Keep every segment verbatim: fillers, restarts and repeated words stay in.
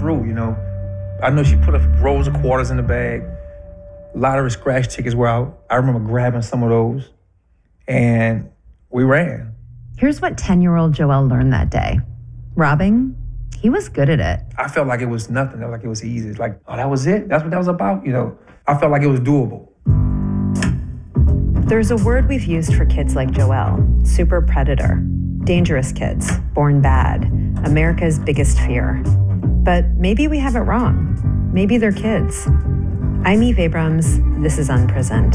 through, you know. I know she put a rolls of quarters in the bag. A lot of her scratch tickets were out. I remember grabbing some of those, and we ran. Here's what ten-year-old Joel learned that day. Robbing, he was good at it. I felt like it was nothing. Like it was easy. Like, oh, that was it? That's what that was about? You know, I felt like it was doable. There's a word we've used for kids like Joel, super predator. Dangerous kids, born bad, America's biggest fear. But maybe we have it wrong. Maybe they're kids. I'm Eve Abrams. This is Unprisoned.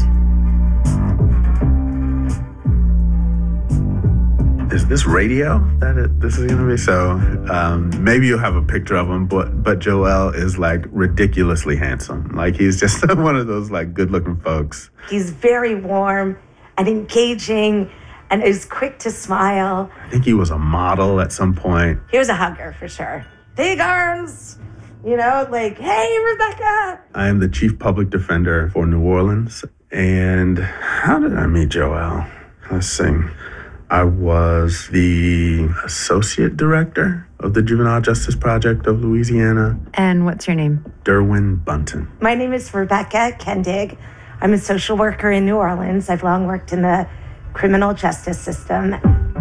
Is this radio that it, this is gonna be? So um, maybe you'll have a picture of him, but but Joel is like ridiculously handsome. Like he's just one of those like good-looking folks. He's very warm and engaging and is quick to smile. I think he was a model at some point. He was a hugger for sure. Big arms, you know, like, hey, Rebecca. I am the chief public defender for New Orleans. And how did I meet Joel? Let's see. I was the associate director of the Juvenile Justice Project of Louisiana. And what's your name? Derwin Bunton. My name is Rebecca Kendig. I'm a social worker in New Orleans. I've long worked in the criminal justice system.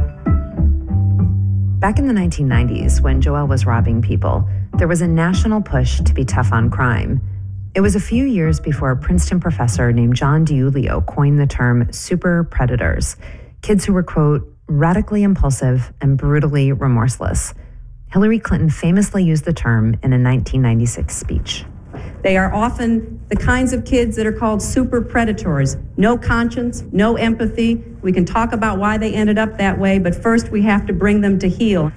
Back in the nineteen nineties, when Joel was robbing people, there was a national push to be tough on crime. It was a few years before a Princeton professor named John DiIulio coined the term super predators. Kids who were, quote, radically impulsive and brutally remorseless. Hillary Clinton famously used the term in a nineteen ninety-six speech. They are often the kinds of kids that are called super predators. No conscience, no empathy. We can talk about why they ended up that way, but first we have to bring them to heel.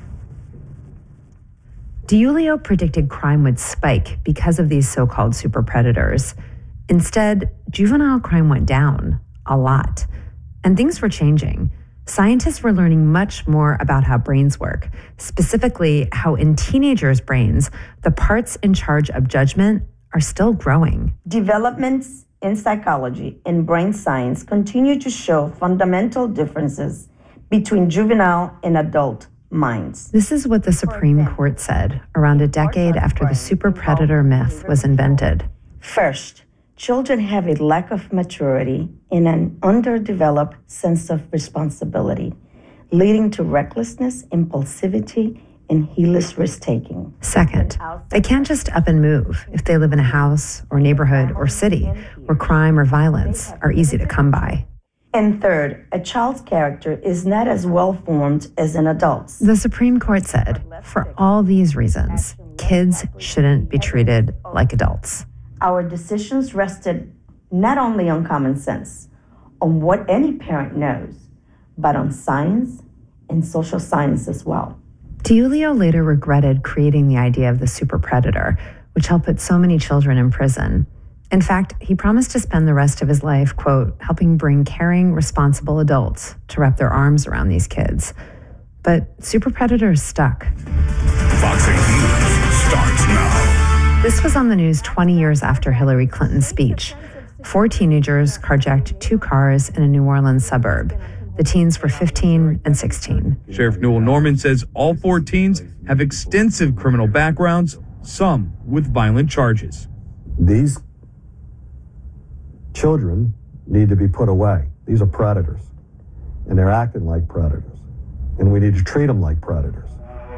DiIulio predicted crime would spike because of these so-called super predators. Instead, juvenile crime went down a lot. And things were changing. Scientists were learning much more about how brains work, specifically how in teenagers' brains, the parts in charge of judgment are still growing. Developments in psychology and brain science continue to show fundamental differences between juvenile and adult minds. This is what the Supreme Court said around a decade after the super predator myth was invented. First, children have a lack of maturity and an underdeveloped sense of responsibility, leading to recklessness, impulsivity, and heedless risk-taking. Second, they can't just up and move if they live in a house or neighborhood or city where crime or violence are easy to come by. And third, a child's character is not as well-formed as an adult's. The Supreme Court said, for all these reasons, kids shouldn't be treated like adults. Our decisions rested not only on common sense, on what any parent knows, but on science and social science as well. DiIulio later regretted creating the idea of the super predator, which helped put so many children in prison. In fact, he promised to spend the rest of his life, quote, helping bring caring, responsible adults to wrap their arms around these kids. But super predators stuck. Fox eight News starts now. This was on the news twenty years after Hillary Clinton's speech. Four teenagers carjacked two cars in a New Orleans suburb. The teens were fifteen and sixteen. Sheriff Newell Norman says all four teens have extensive criminal backgrounds, some with violent charges. These children need to be put away. These are predators, and they're acting like predators, and we need to treat them like predators.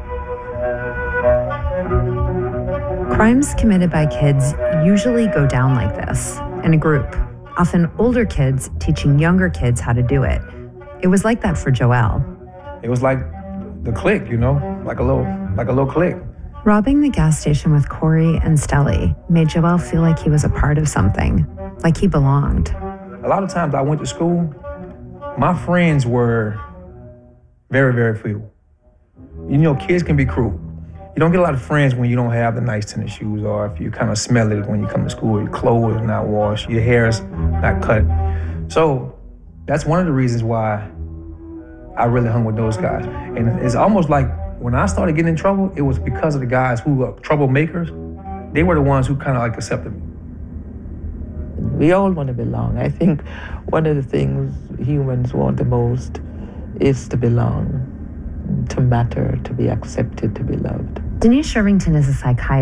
Crimes committed by kids usually go down like this, in a group, often older kids teaching younger kids how to do it. It was like that for Joel. It was like the clique, you know, like a little, like a little clique. Robbing the gas station with Corey and Stelly made Joel feel like he was a part of something, like he belonged. A lot of times I went to school, my friends were very, very few. You know, kids can be cruel. You don't get a lot of friends when you don't have the nice tennis shoes, or if you kind of smell it when you come to school, your clothes are not washed, your hair is not cut. So that's one of the reasons why I really hung with those guys. And it's almost like when I started getting in trouble, it was because of the guys who were troublemakers. They were the ones who kind of like accepted me. We all want to belong. I think one of the things humans want the most is to belong, to matter, to be accepted, to be loved. Denise Shervington is a psychiatrist.